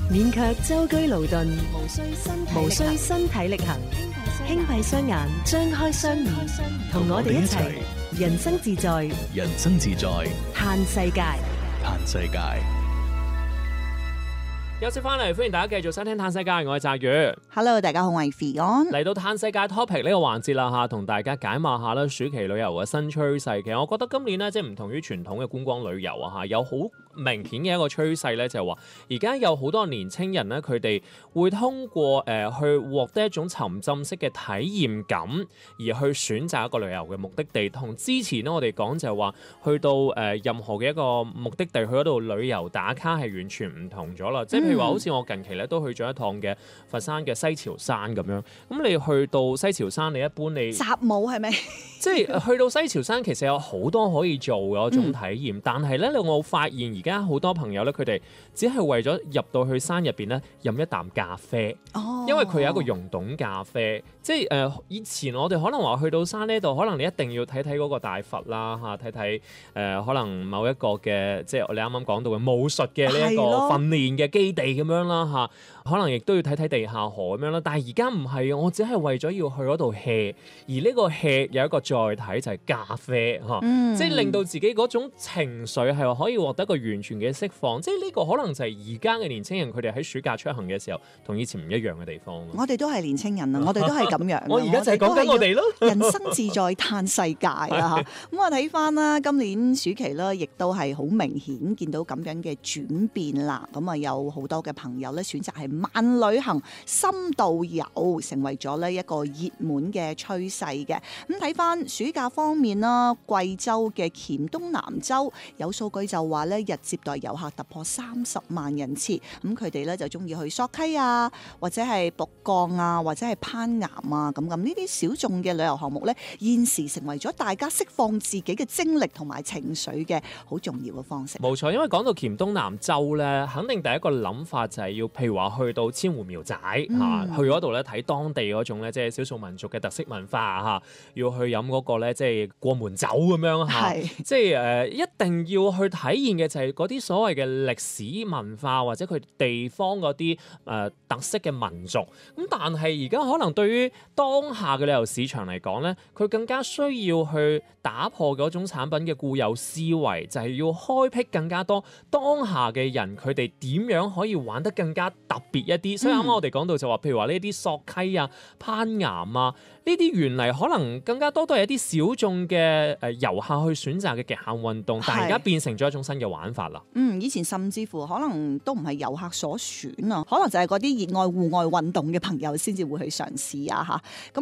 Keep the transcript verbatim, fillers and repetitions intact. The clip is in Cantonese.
免卻舟車勞頓， 無需身體無需身體力行，輕閉雙眼，張開雙耳，同我哋一齊人生自在， 人生自在， 嘆世界， 嘆世界。 休息翻嚟，歡迎大家繼續收聽《嘆世界》，我係澤宇。 Hello， 大家好，我係 Fion。 嚟到《嘆世界》topic 呢個環節啦嚇，同大家解碼下啦暑期旅遊嘅新趨勢。其實我覺得今年咧，即係唔同於傳統嘅觀光旅遊啊嚇，有好明顯嘅一個趨勢咧，就係話而家有好多年青人咧，佢哋會通過誒、呃、去獲得一種沉浸式嘅體驗感，而去選擇一個旅遊嘅目的地。同之前咧，我哋講就係話去到誒、呃、任何嘅一個目的地去嗰度旅遊打卡係完全唔同咗啦。即係譬如話，好似我近期咧都去咗一趟嘅佛山嘅西樵山咁樣。咁你去到西樵山，你一般你習武係咪？ 即係去到西樵山，其實有好多可以做嘅一種體驗。嗯、但係咧，我發現而家好多朋友咧，佢哋只係為咗入到去山入邊咧，飲一啖咖啡。哦，因為佢有一個溶洞咖啡。即係誒、呃，以前我哋可能話去到山呢度，可能你一定要睇睇嗰個大佛啦嚇，睇睇誒可能某一個嘅，即係你啱啱講到嘅武術嘅呢一個訓練嘅基地咁樣啦嚇，可能亦都要睇睇地下河咁樣啦。但係而家唔係，我只係為咗要去嗰度 hea， 而呢個 hea 有一個載體就係咖啡嚇，嗯、即係令到自己嗰種情緒係可以獲得一個完全嘅釋放。即係呢個可能就係而家嘅年輕人佢哋喺暑假出行嘅時候同以前唔一樣嘅地方。 我哋都係年輕人啊，我哋都係咁樣。 我而家就係講緊我哋咯， 人生自在嘆世界啊！咁我睇翻啦，今年暑期咧，亦都係好明顯見到咁樣嘅轉變啦。咁啊，有好多嘅朋友咧選擇係慢旅行、深度遊，成為咗呢一個熱門嘅趨勢嘅。咁睇翻暑假方面啦，貴州嘅黔東南州有數據就話咧，日接待遊客突破三十萬人次。咁佢哋咧就中意去索溪啊，或者係북降啊，或者係攀岩啊。咁咁呢啲小眾嘅旅遊項目咧，現時成為咗大家釋放自己嘅精力同埋情緒嘅好重要嘅方式。 冇錯，因為講到黔東南州咧，肯定第一個諗法就係要，譬如話去到千戶苗寨嚇，嗯、去嗰度咧睇當地嗰種咧，即係少數民族嘅特色文化嚇，要去飲嗰個咧，即係過門酒咁樣嚇，是即係誒、呃、一定要去體驗嘅就係嗰啲所謂嘅歷史文化或者佢地方嗰啲誒特色嘅民族。咁但係而家可能對於當下嘅旅遊市場嚟講咧，佢更加需要去打破嗰種產品嘅固有思維，就係、是、要開闢更加多當下嘅人，佢哋點樣可以玩得更加特別一啲。嗯、所以啱啱我哋講到就話，譬如話呢啲索溪啊、攀岩啊，呢啲原嚟可能更加多都係一啲小眾嘅誒遊客去選擇嘅極限運動，但係而家變成咗一種新嘅玩法啦。 嗯，以前甚至乎可能都唔係遊客所選啊，可能就係嗰啲熱愛戶外運動嘅朋友先至會去嘗試啊嚇。咁